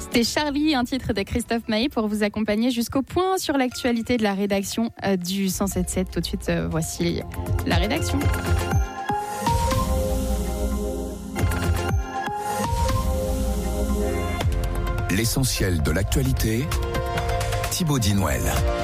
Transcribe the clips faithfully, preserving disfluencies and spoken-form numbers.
C'était Charlie, un titre de Christophe Maé pour vous accompagner jusqu'au point sur l'actualité de la rédaction du cent sept virgule sept. Tout de suite, euh, voici la rédaction. L'essentiel de l'actualité, Thibaut Dinouel.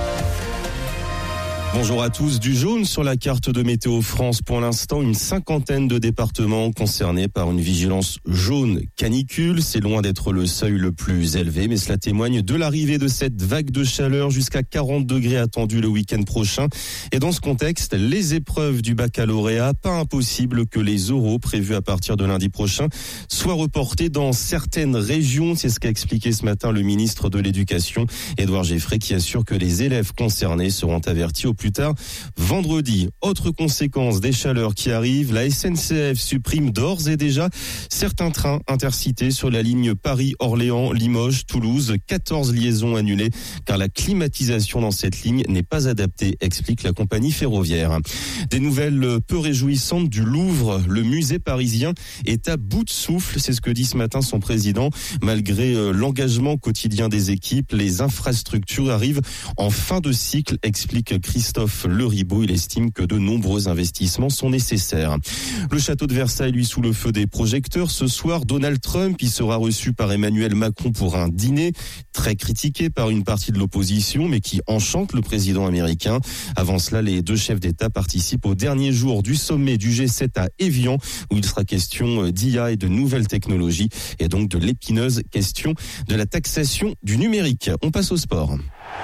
Bonjour à tous. Du jaune sur la carte de Météo France. Pour l'instant, une cinquantaine de départements concernés par une vigilance jaune canicule. C'est loin d'être le seuil le plus élevé, mais cela témoigne de l'arrivée de cette vague de chaleur jusqu'à quarante degrés attendue le week-end prochain. Et dans ce contexte, les épreuves du baccalauréat, pas impossible que les oraux prévus à partir de lundi prochain soient reportés dans certaines régions. C'est ce qu'a expliqué ce matin le ministre de l'Éducation, Édouard Geffray, qui assure que les élèves concernés seront avertis au plus tard vendredi. Autre conséquence des chaleurs qui arrivent, la S N C F supprime d'ores et déjà certains trains intercités sur la ligne Paris-Orléans, Limoges, Toulouse. quatorze liaisons annulées car la climatisation dans cette ligne n'est pas adaptée, explique la compagnie ferroviaire. Des nouvelles peu réjouissantes du Louvre. Le musée parisien est à bout de souffle, c'est ce que dit ce matin son président. Malgré l'engagement quotidien des équipes, les infrastructures arrivent en fin de cycle, explique Christophe Leribaud. Il estime que de nombreux investissements sont nécessaires. Le château de Versailles, lui, sous le feu des projecteurs. Ce soir, Donald Trump y sera reçu par Emmanuel Macron pour un dîner très critiqué par une partie de l'opposition, mais qui enchante le président américain. Avant cela, les deux chefs d'État participent au dernier jour du sommet du G sept à Évian, où il sera question d'I A et de nouvelles technologies, et donc de l'épineuse question de la taxation du numérique. On passe au sport.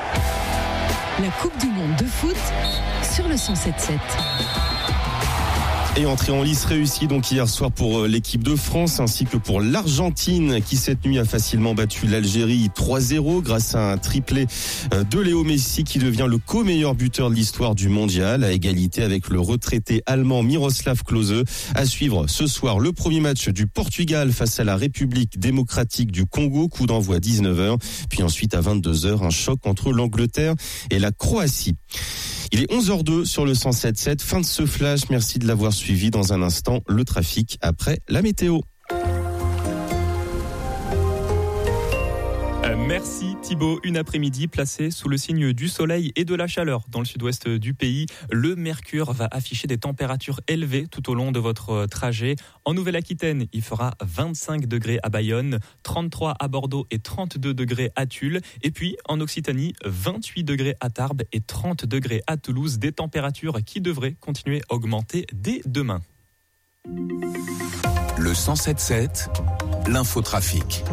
La Coupe du Monde de foot sur le cent sept virgule sept. Et entrée en lice réussie donc hier soir pour l'équipe de France ainsi que pour l'Argentine qui cette nuit a facilement battu l'Algérie trois zéro grâce à un triplé de Léo Messi qui devient le co-meilleur buteur de l'histoire du mondial à égalité avec le retraité allemand Miroslav Klose. À suivre ce soir le premier match du Portugal face à la République démocratique du Congo, coup d'envoi dix-neuf heures, puis ensuite à vingt-deux heures un choc entre l'Angleterre et la Croatie. Il est onze heures deux sur le cent sept virgule sept. Fin de ce flash. Merci de l'avoir suivi. Dans un instant, le trafic après la météo. Merci Thibaut. Une après-midi placée sous le signe du soleil et de la chaleur dans le sud-ouest du pays. Le mercure va afficher des températures élevées tout au long de votre trajet. En Nouvelle-Aquitaine, il fera vingt-cinq degrés à Bayonne, trente-trois à Bordeaux et trente-deux degrés à Tulle. Et puis en Occitanie, vingt-huit degrés à Tarbes et trente degrés à Toulouse. Des températures qui devraient continuer à augmenter dès demain. Le cent sept virgule sept, l'infotrafic.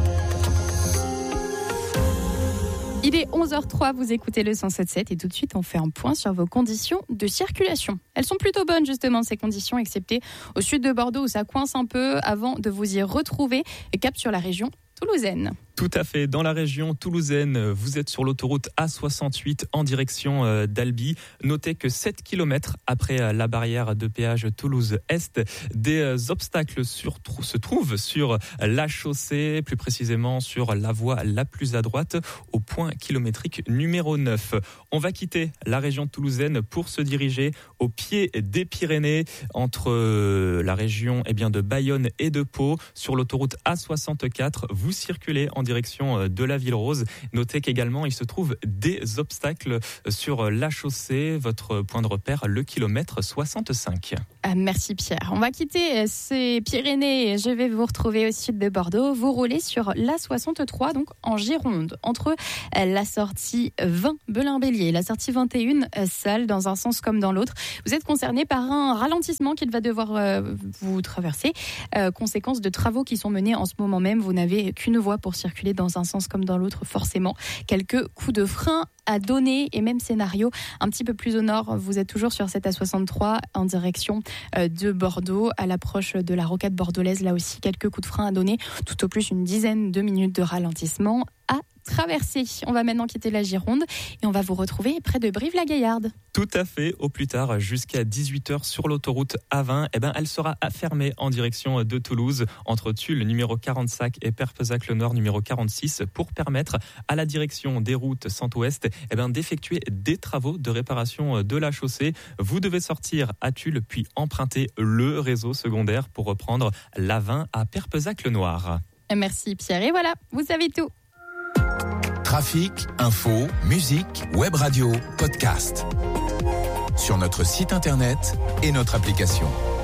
Il est onze heures trois, vous écoutez le cent sept virgule sept et tout de suite on fait un point sur vos conditions de circulation. Elles sont plutôt bonnes justement ces conditions, excepté au sud de Bordeaux où ça coince un peu avant de vous y retrouver. Cap sur la région toulousaine. Tout à fait, dans la région toulousaine, vous êtes sur l'autoroute A soixante-huit en direction d'Albi. Notez que sept kilomètres après la barrière de péage Toulouse-Est, des obstacles sur, se trouvent sur la chaussée, plus précisément sur la voie la plus à droite, au point kilométrique numéro neuf. On va quitter la région toulousaine pour se diriger au pied des Pyrénées, entre la région eh bien, de Bayonne et de Pau. Sur l'autoroute A soixante-quatre, vous circulez en direction de la Ville Rose. Notez qu'également il se trouve des obstacles sur la chaussée. Votre point de repère, le kilomètre soixante-cinq. Ah, merci Pierre. On va quitter ces Pyrénées. Je vais vous retrouver au sud de Bordeaux. Vous roulez sur l'A soixante-trois, donc en Gironde, entre la sortie vingt Belin-Bélier et la sortie vingt et un Salles, dans un sens comme dans l'autre. Vous êtes concerné par un ralentissement qu'il va devoir euh, vous traverser. Euh, conséquence de travaux qui sont menés en ce moment même. Vous n'avez qu'une voie pour circuler dans un sens comme dans l'autre, forcément. Quelques coups de frein à donner et même scénario un petit peu plus au nord. Vous êtes toujours sur cette A soixante-trois en direction de Bordeaux, à l'approche de la rocade bordelaise. Là aussi, quelques coups de frein à donner. Tout au plus une dizaine de minutes de ralentissement à traverser. On va maintenant quitter la Gironde et on va vous retrouver près de Brive-la-Gaillarde. Tout à fait, au plus tard jusqu'à dix-huit heures sur l'autoroute A vingt. Eh ben, elle sera fermée en direction de Toulouse, entre Tulle numéro quarante-cinq et Perpezac-le-Nord numéro quarante-six, pour permettre à la direction des routes centre-ouest eh ben, d'effectuer des travaux de réparation de la chaussée. Vous devez sortir à Tulle puis emprunter le réseau secondaire pour reprendre l'A vingt à Perpezac-le-Noir. Merci Pierre. Et voilà, vous savez tout. Trafic, info, musique, web radio, podcast. Sur notre site internet et notre application.